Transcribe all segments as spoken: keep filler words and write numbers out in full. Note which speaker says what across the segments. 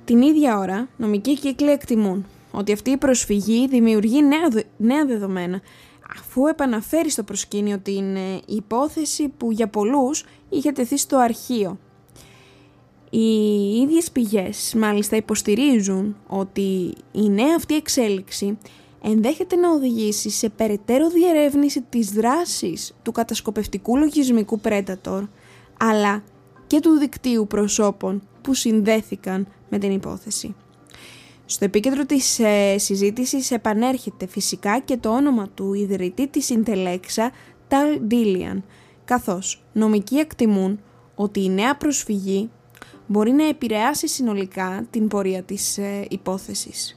Speaker 1: Την ίδια ώρα, νομικοί κύκλοι εκτιμούν ότι αυτή η προσφυγή δημιουργεί νέα, νέα δεδομένα, αφού επαναφέρει στο προσκήνιο την ε, υπόθεση που για πολλούς είχε τεθεί στο αρχείο. Οι ίδιες πηγές μάλιστα υποστηρίζουν ότι η νέα αυτή εξέλιξη ενδέχεται να οδηγήσει σε περαιτέρω διερεύνηση της δράσης του κατασκοπευτικού λογισμικού Predator, αλλά και του δικτύου προσώπων που συνδέθηκαν με την υπόθεση. Στο επίκεντρο της ε, συζήτησης επανέρχεται φυσικά και το όνομα του ιδρυτή της Intellexa, Tal Dilian, καθώς νομικοί εκτιμούν ότι η νέα προσφυγή μπορεί να επηρεάσει συνολικά την πορεία της ε, υπόθεσης.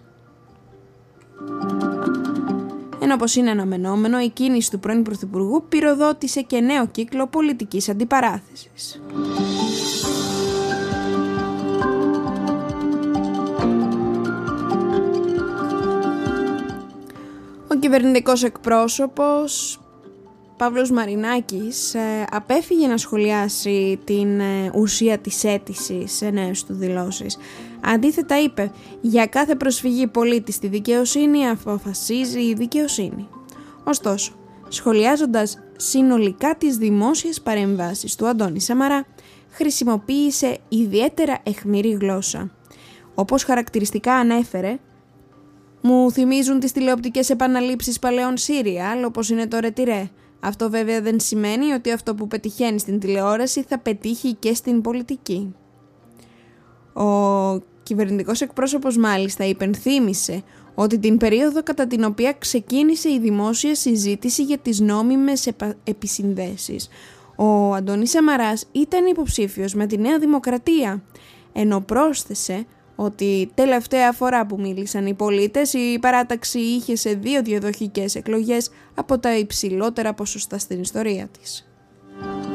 Speaker 1: Ενώ όπως είναι αναμενόμενο, η κίνηση του πρώην Πρωθυπουργού πυροδότησε και νέο κύκλο πολιτικής αντιπαράθεσης. Ο κυβερνητικός εκπρόσωπος Παύλος Μαρινάκης ε, απέφυγε να σχολιάσει την ε, ουσία της αίτησης σε νέες του δηλώσεις. Αντίθετα είπε, για κάθε προσφυγή πολίτη στη δικαιοσύνη αποφασίζει η δικαιοσύνη. Ωστόσο, σχολιάζοντας συνολικά τις δημόσιες παρεμβάσεις του Αντώνη Σαμαρά, χρησιμοποίησε ιδιαίτερα αιχμηρή γλώσσα. Όπως χαρακτηριστικά ανέφερε, «Μου θυμίζουν τις τηλεοπτικές επαναλήψεις παλαιών σύριαλ, όπως είναι το Ρετυρέ. Αυτό βέβαια δεν σημαίνει ότι αυτό που πετυχαίνει στην τηλεόραση θα πετύχει και στην πολιτική». Ο κυβερνητικός εκπρόσωπος μάλιστα υπενθύμησε ότι την περίοδο κατά την οποία ξεκίνησε η δημόσια συζήτηση για τις νόμιμες επισυνδέσεις, ο Αντώνης Σαμαράς ήταν υποψήφιος με τη Νέα Δημοκρατία, ενώ πρόσθεσε ότι τελευταία φορά που μίλησαν οι πολίτες η παράταξη είχε σε δύο διαδοχικές εκλογές από τα υψηλότερα ποσοστά στην ιστορία της.